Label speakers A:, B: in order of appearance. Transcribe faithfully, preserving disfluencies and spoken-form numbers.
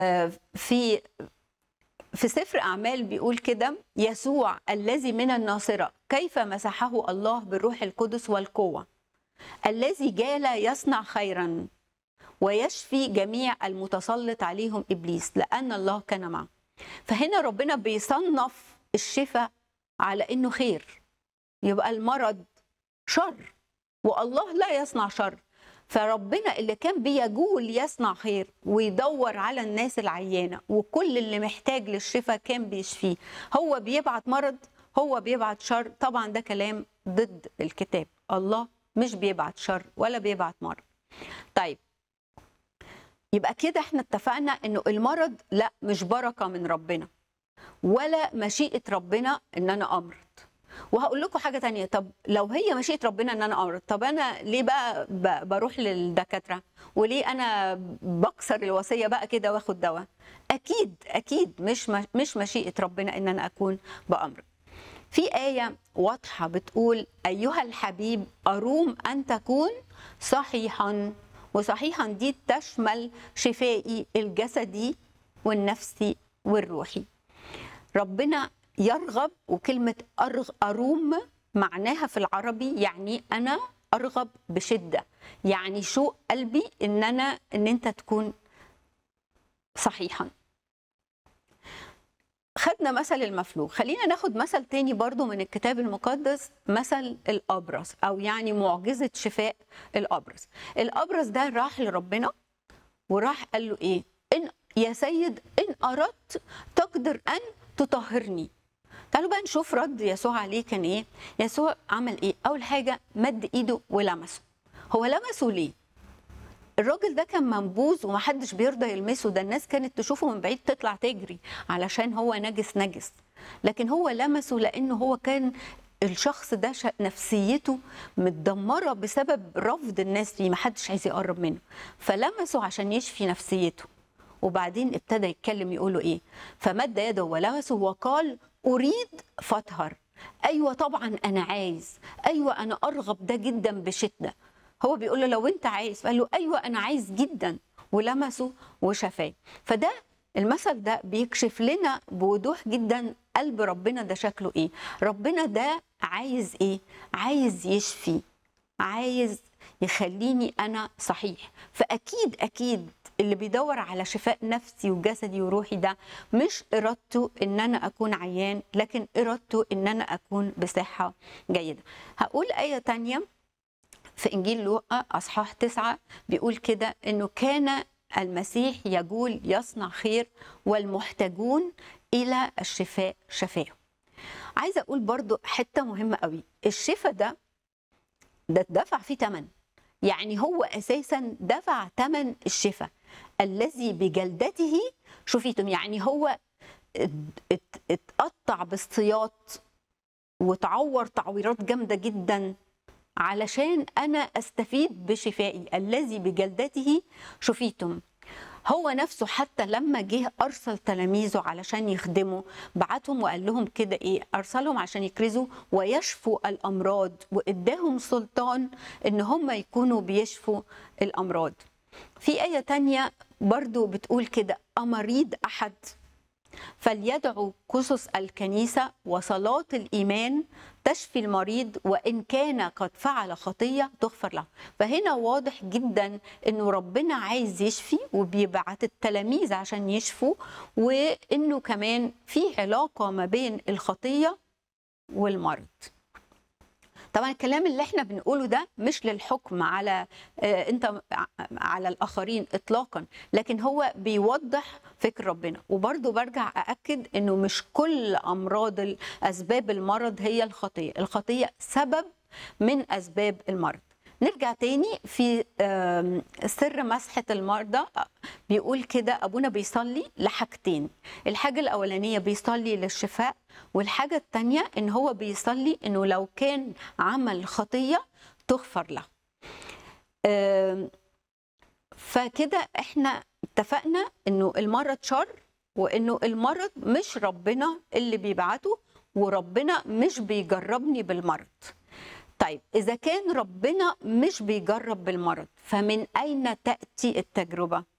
A: في في سفر أعمال بيقول كده: يسوع الذي من الناصرة كيف مسحه الله بالروح القدس والقوة، الذي جال يصنع خيرا ويشفي جميع المتسلط عليهم إبليس لأن الله كان معه. فهنا ربنا بيصنف الشفاء على إنه خير، يبقى المرض شر والله لا يصنع شر. فربنا اللي كان بيجول يصنع خير ويدور على الناس العيانة وكل اللي محتاج للشفاء كان بيشفيه. هو بيبعت مرض، هو بيبعت شر؟ طبعا ده كلام ضد الكتاب. الله مش بيبعت شر ولا بيبعت مرض. طيب يبقى كده احنا اتفقنا انه المرض لا مش بركة من ربنا ولا مشيئة ربنا ان انا امرض. وهقول لكم حاجه تانية، طب لو هي مشيئه ربنا ان انا امرض، طب انا ليه بقى بروح للدكاتره؟ وليه انا بكسر الوصيه بقى كده واخد دواء؟ اكيد اكيد مش مش مشيئه ربنا ان انا اكون بامرض. في ايه واضحه بتقول: ايها الحبيب اروم ان تكون صحيحا. وصحيحا دي تشمل شفائي الجسدي والنفسي والروحي. ربنا يرغب، وكلمة أروم معناها في العربي يعني أنا أرغب بشدة، يعني شوق قلبي إن أنا إن أنت تكون صحيحا. خدنا مثل المفلوج، خلينا ناخد مثل تاني برضو من الكتاب المقدس، مثل الأبرص أو يعني معجزة شفاء الأبرص. الأبرص ده راح لربنا وراح قال له إيه؟ إن يا سيد إن أردت تقدر أن تطهرني. تعالوا بقى نشوف رد يسوع عليه كان ايه. يسوع عمل ايه؟ اول حاجه مد ايده ولمسه. هو لمسه ليه؟ الراجل ده كان منبوذ ومحدش بيرضى يلمسه، ده الناس كانت تشوفه من بعيد تطلع تجري علشان هو نجس نجس. لكن هو لمسه لانه هو كان الشخص ده نفسيته متدمره بسبب رفض الناس ليه، محدش عايز يقرب منه، فلمسه عشان يشفي نفسيته. وبعدين ابتدى يتكلم يقوله ايه؟ فمد يده ولمسه وقال: أريد فاطهر. أيوة طبعا أنا عايز، أيوة أنا أرغب ده جدا بشدة. هو بيقول له لو أنت عايز، قال له أيوة أنا عايز جدا، ولمسه وشفاه. فده المثل ده بيكشف لنا بوضوح جدا قلب ربنا ده شكله إيه. ربنا ده عايز إيه؟ عايز يشفي، عايز يخليني أنا صحيح. فأكيد أكيد اللي بيدور على شفاء نفسي وجسدي وروحي ده مش إرادته إن أنا أكون عيان، لكن إرادته إن أنا أكون بصحة جيدة. هقول آية تانية في إنجيل لوقا أصحاح تسعة بيقول كده: إنه كان المسيح يقول يصنع خير والمحتاجون إلى الشفاء شفاه. عايزة أقول برضو حتة مهمة قوي، الشفاء ده ده دفع فيه ثمن. يعني هو أساسا دفع ثمن الشفاء الذي بجلدته شفيتم. يعني هو اتقطع بالسياط وتعور تعويرات جامدة جدا علشان أنا أستفيد بشفائي الذي بجلدته شفيتم. هو نفسه حتى لما جه أرسل تلاميذه علشان يخدموا، بعتهم وقال لهم كده إيه؟ أرسلهم عشان يكرزوا ويشفوا الأمراض، وإداهم سلطان إن هم يكونوا بيشفوا الأمراض. في آية تانية برضو بتقول كده: أمريض أحد فليدعو قصص الكنيسة وصلاة الإيمان تشفي المريض وإن كان قد فعل خطية تغفر له. فهنا واضح جدا إنه ربنا عايز يشفي وبيبعت التلاميذ عشان يشفوا، وإنه كمان في علاقة ما بين الخطية والمرض. طبعا الكلام اللي احنا بنقوله ده مش للحكم على اه انت على الاخرين اطلاقا، لكن هو بيوضح فكر ربنا. وبرضو برجع ااكد انه مش كل امراض اسباب المرض هي الخطيه، الخطيه سبب من اسباب المرض. نرجع تاني في سر مسحة المرضى. بيقول كده أبونا بيصلي لحاجتين، الحاجة الأولانية بيصلي للشفاء، والحاجة التانية إن هو بيصلي إنه لو كان عمل خطية تغفر له. فكده إحنا اتفقنا إنه المرض شر، وإنه المرض مش ربنا اللي بيبعته، وربنا مش بيجربني بالمرض. طيب إذا كان ربنا مش بيجرب بالمرض، فمن أين تأتي التجربة؟